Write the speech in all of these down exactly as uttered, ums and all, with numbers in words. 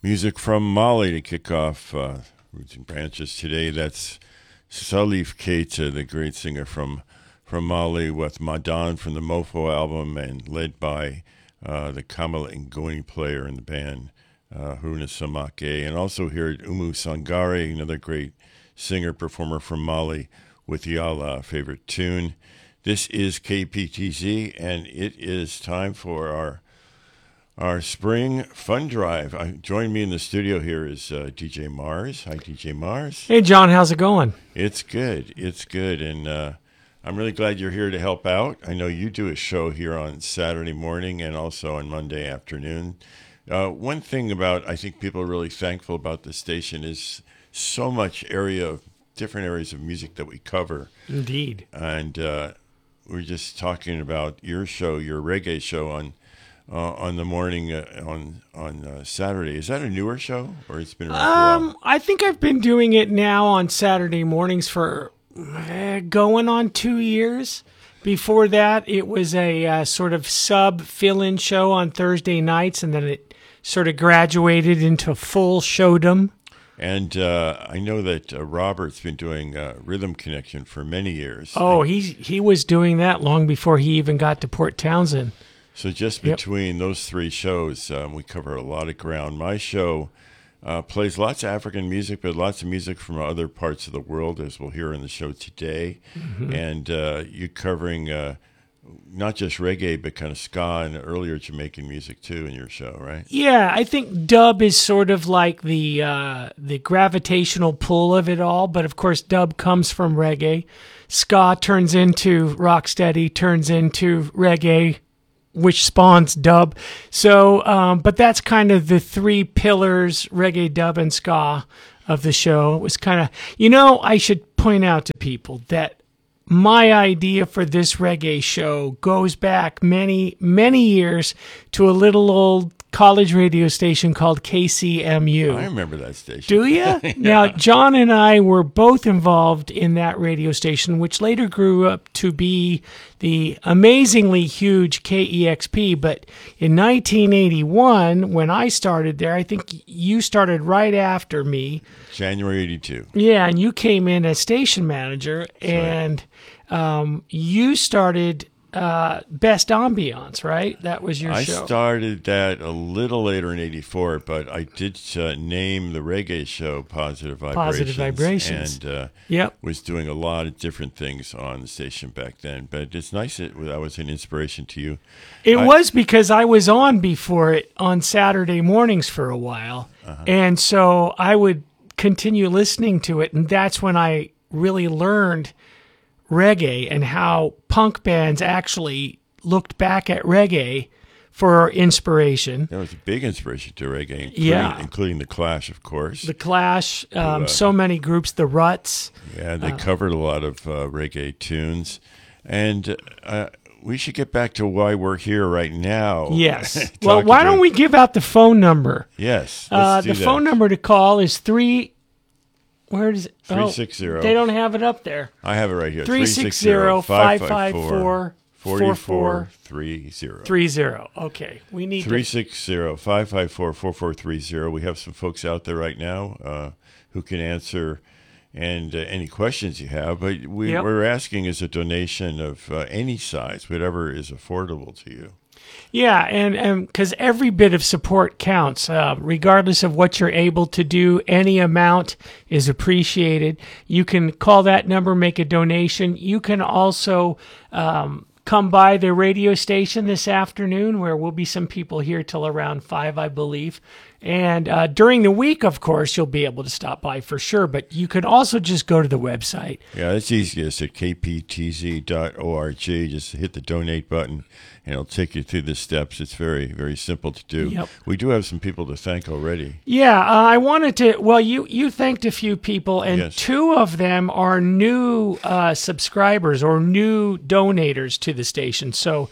Music from Mali to kick off uh, Roots and Branches today. That's Salif Keita, the great singer from from Mali, with Madan from the Mofo album, and led by uh, the Kamal Ngoni player in the band, uh, Haruna Samake. And also here at Umu Sangare, another great singer-performer from Mali, with Yala, favorite tune. This is K P T Z, and it is time for our Our spring fun drive. I, join me in the studio here is uh, D J Mars. Hi, D J Mars. Hey, John. How's it going? It's good. It's good. And uh, I'm really glad you're here to help out. I know you do a show here on Saturday morning and also on Monday afternoon. Uh, one thing about, I think people are really thankful about the station is so much area of different areas of music that we cover. Indeed. And uh, we're just talking about your show, your reggae show on Uh, on the morning uh, on on uh, Saturday. Is that a newer show, or it's been around for a Um, while? I think I've been doing it now on Saturday mornings for uh, going on two years. Before that, it was a uh, sort of sub fill-in show on Thursday nights, and then it sort of graduated into full showdom. And uh, I know that uh, Robert's been doing uh, Rhythm Connection for many years. Oh, he he was doing that long before he even got to Port Townsend. So just between yep. those three shows, um, we cover a lot of ground. My show uh, plays lots of African music, but lots of music from other parts of the world, as we'll hear in the show today. Mm-hmm. And uh, you're covering uh, not just reggae, but kind of ska and earlier Jamaican music, too, in your show, right? Yeah, I think dub is sort of like the uh, the gravitational pull of it all. But, of course, dub comes from reggae. Ska turns into rocksteady, turns into reggae, which spawns dub. So, um, but that's kind of the three pillars, reggae, dub, and ska of the show. It was kind of, you know, I should point out to people that my idea for this reggae show goes back many, many years to a little old college radio station called K C M U. I remember that station. Do you? Yeah. Now, John and I were both involved in that radio station, which later grew up to be the amazingly huge K E X P. But in nineteen eighty-one, when I started there, I think you started right after me. January eighty-two. Yeah, and you came in as station manager, That's and right. um, you started Uh, Best Ambiance, right? That was your I show. I started that a little later in eighty-four, but I did uh, name the reggae show Positive Vibrations. Positive Vibrations. And uh, yep. was doing a lot of different things on the station back then. But it's nice that I was an inspiration to you. It I, was because I was on before it on Saturday mornings for a while. Uh-huh. And so I would continue listening to it. And that's when I really learned reggae and how punk bands actually looked back at reggae for inspiration. That was a big inspiration to reggae, including, yeah. including The Clash, of course. The Clash, um, uh, so many groups, The Ruts. Yeah, they uh, covered a lot of uh, reggae tunes. And uh, we should get back to why we're here right now. Yes. Well, why don't we give out the phone number? Yes, let's uh, do The that. phone number to call is three... Where does it? three six zero. Oh, they don't have it up there. I have it right here. three six zero, five five four, four four three zero. three zero. Okay. We need three six zero, five five four, four four three zero. We have some folks out there right now uh, who can answer and uh, any questions you have. But we, yep. we're asking is a donation of uh, any size, whatever is affordable to you. Yeah, and because every bit of support counts, uh, regardless of what you're able to do, any amount is appreciated. You can call that number, make a donation. You can also um, come by the radio station this afternoon, where will be some people here till around five, I believe. And uh, during the week, of course, you'll be able to stop by for sure. But you can also just go to the website. Yeah, it's easiest at k p t z dot org. Just hit the donate button, and it'll take you through the steps. It's very, very simple to do. Yep. We do have some people to thank already. Yeah, uh, I wanted to, well, you, you thanked a few people, and yes. two of them are new uh, subscribers or new donators to the station. So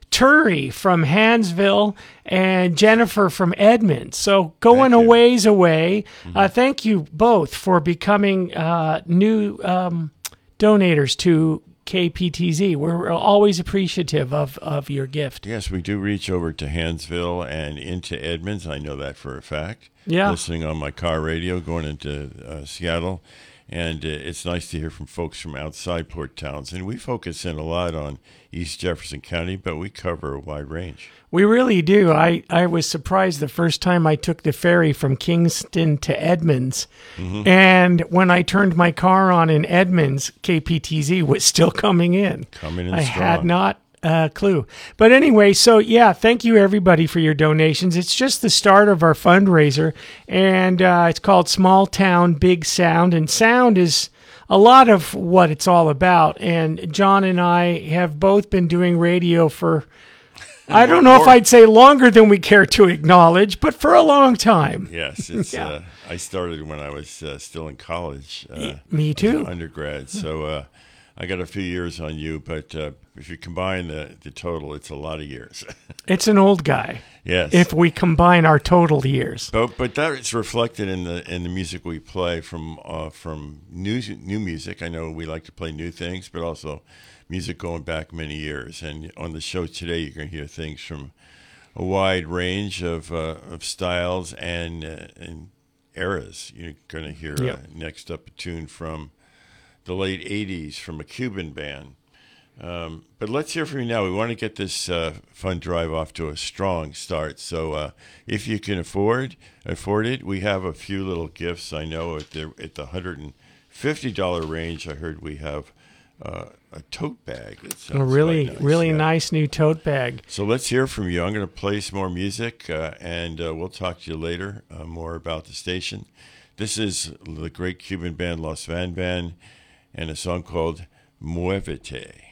Turi from Hansville and Jennifer from Edmond. So going a ways away. Mm-hmm. Uh, thank you both for becoming uh, new um, donators to K P T Z. We're always appreciative of, of your gift. Yes, we do reach over to Hansville and into Edmonds. I know that for a fact. Yeah. Listening on my car radio going into uh, Seattle. And uh, it's nice to hear from folks from outside port towns. And we focus in a lot on East Jefferson County, but we cover a wide range. We really do. I, I was surprised the first time I took the ferry from Kingston to Edmonds. Mm-hmm. And when I turned my car on in Edmonds, K P T Z was still coming in. Coming in I strong. had not a clue. But anyway, so yeah, thank you everybody for your donations. It's just the start of our fundraiser, and uh, it's called Small Town Big Sound. And sound is a lot of what it's all about. And John and I have both been doing radio for, I don't know if I'd say longer than we care to acknowledge, but for a long time. Yes, it's. Yeah. uh, I started when I was uh, still in college. Uh, Me too. as an undergrad. So uh, I got a few years on you, but uh, if you combine the, the total, it's a lot of years. It's an old guy. Yes. If we combine our total years. But but that is reflected in the in the music we play from uh, from new new music. I know we like to play new things, but also music going back many years. And on the show today, you're going to hear things from a wide range of uh, of styles and uh, and eras. You're going to hear Yep. uh, next up a tune from the late eighties from a Cuban band. Um, but let's hear from you now. We want to get this uh, fun drive off to a strong start. So uh, if you can afford afford it, we have a few little gifts. I know at the at the one hundred fifty dollars range, I heard we have uh, a tote bag. That A sounds really, quite nice. really Yeah. nice new tote bag. So let's hear from you. I'm going to play some more music, uh, and uh, we'll talk to you later uh, more about the station. This is the great Cuban band Los Van Van and a song called Muévete.